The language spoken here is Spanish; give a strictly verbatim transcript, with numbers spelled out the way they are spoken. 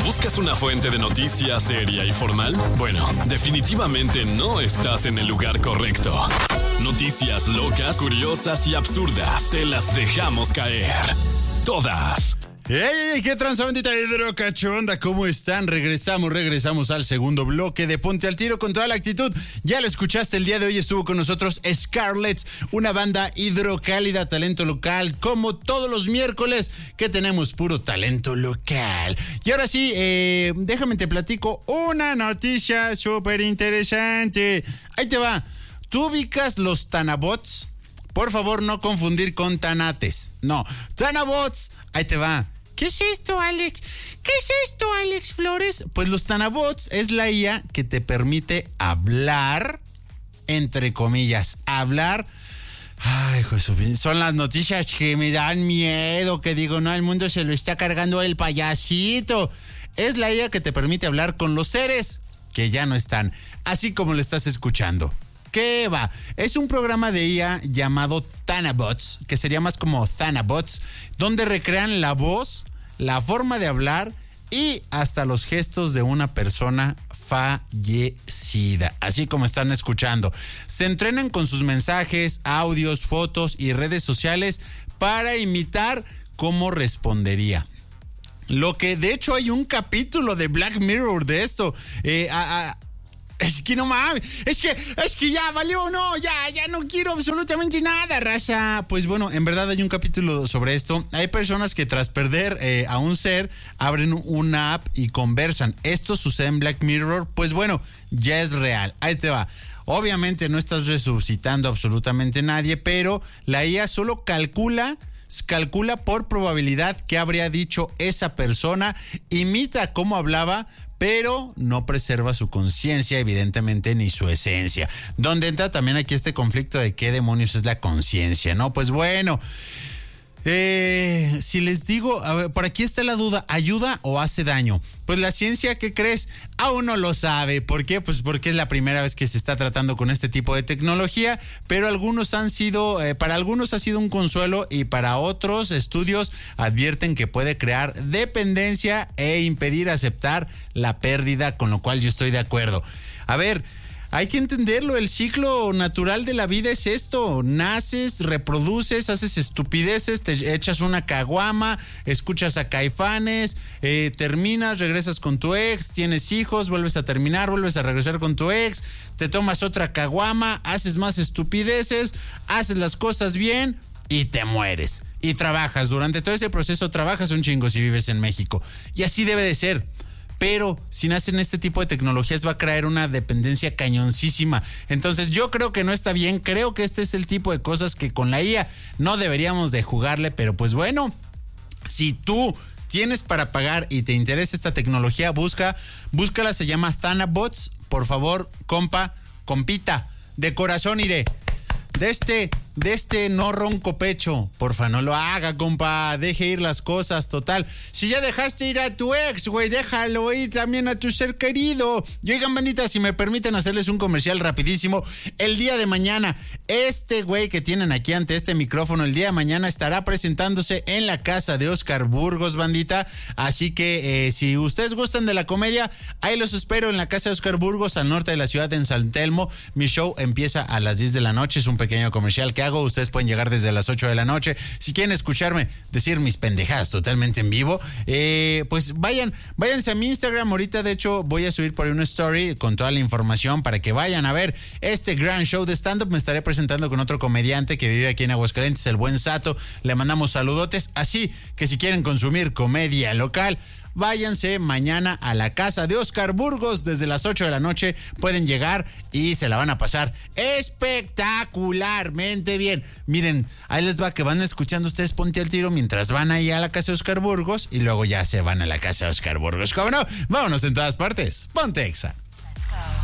¿Buscas una fuente de noticias seria y formal? Bueno, definitivamente no estás en el lugar correcto. Noticias locas, curiosas y absurdas. Te las dejamos caer. Todas. ¡Ey! ¡Qué transbandita hidrocachonda! ¿Cómo están? Regresamos, regresamos al segundo bloque de Ponte al Tiro con toda la actitud. Ya lo escuchaste, el día de hoy estuvo con nosotros Scarlett, una banda hidrocálida, talento local, como todos los miércoles que tenemos puro talento local. Y ahora sí, eh, déjame te platico una noticia súper interesante. Ahí te va. ¿Tú ubicas los Tanabots? Por favor, no confundir con Tanates. No, Tanabots, ahí te va. ¿Qué es esto, Alex? ¿Qué es esto, Alex Flores? Pues los Tanabots es la I A que te permite hablar, entre comillas, hablar. Ay, Josué, son las noticias que me dan miedo, que digo, no, el mundo se lo está cargando el payasito. Es la I A que te permite hablar con los seres que ya no están, así como lo estás escuchando. ¿Qué va? Es un programa de I A llamado Thanabots, que sería más como Thanabots, donde recrean la voz, la forma de hablar y hasta los gestos de una persona fallecida, así como están escuchando. Se entrenan con sus mensajes, audios, fotos y redes sociales para imitar cómo respondería. Lo que de hecho hay un capítulo de Black Mirror de esto. Eh, a, a, Es que no mames, es que, es que ya valió, no, ya, ya no quiero absolutamente nada, raza. Pues bueno, en verdad hay un capítulo sobre esto. Hay personas que tras perder eh, a un ser, abren una app y conversan. Esto sucede en Black Mirror, pues bueno, ya es real. Ahí te va. Obviamente no estás resucitando absolutamente nadie, pero la I A solo calcula... calcula por probabilidad qué habría dicho esa persona, imita cómo hablaba, pero no preserva su conciencia, evidentemente, ni su esencia. Donde entra también aquí este conflicto de qué demonios es la conciencia, ¿no? Pues bueno, eh, si les digo, a ver, por aquí está la duda, ¿ayuda o hace daño? Pues la ciencia, ¿qué crees? Aún no lo sabe. ¿Por qué? Pues porque es la primera vez que se está tratando con este tipo de tecnología, pero algunos han sido, eh, para algunos ha sido un consuelo y para otros estudios advierten que puede crear dependencia e impedir aceptar la pérdida, con lo cual yo estoy de acuerdo. A ver, hay que entenderlo, el ciclo natural de la vida es esto, naces, reproduces, haces estupideces, te echas una caguama, escuchas a Caifanes, eh, terminas, regresas con tu ex, tienes hijos, vuelves a terminar, vuelves a regresar con tu ex, te tomas otra caguama, haces más estupideces, haces las cosas bien y te mueres. Y trabajas, durante todo ese proceso trabajas un chingo si vives en México. Y así debe de ser. Pero si nacen este tipo de tecnologías va a crear una dependencia cañoncísima. Entonces yo creo que no está bien, creo que este es el tipo de cosas que con la I A no deberíamos de jugarle, pero pues bueno, si tú tienes para pagar y te interesa esta tecnología, busca, búscala, se llama Thanabots, por favor, compa, compita, de corazón iré. De este, de este no ronco pecho, porfa, no lo haga, compa, deje ir las cosas, total. Si ya dejaste ir a tu ex, güey, déjalo ir también a tu ser querido. Y oigan, bandita, si me permiten hacerles un comercial rapidísimo, el día de mañana, este güey que tienen aquí ante este micrófono, el día de mañana estará presentándose en la casa de Oscar Burgos, bandita. Así que eh, si ustedes gustan de la comedia, ahí los espero en la casa de Oscar Burgos, al norte de la ciudad, en San Telmo. Mi show empieza a las diez de la noche, es un pequeño comercial que hago. Ustedes pueden llegar desde las ocho de la noche. Si quieren escucharme decir mis pendejadas totalmente en vivo, eh, pues vayan, váyanse a mi Instagram. Ahorita, de hecho, voy a subir por ahí una story con toda la información para que vayan a ver este gran show de stand-up. Me estaré presentando con otro comediante que vive aquí en Aguascalientes, el buen Sato. Le mandamos saludotes. Así que si quieren consumir comedia local, váyanse mañana a la casa de Oscar Burgos desde las ocho de la noche. Pueden llegar y se la van a pasar espectacularmente bien. Miren, ahí les va que van escuchando ustedes Ponte al Tiro mientras van ahí a la casa de Oscar Burgos y luego ya se van a la casa de Oscar Burgos. ¿Cómo no? Vámonos en todas partes. Ponte Exa.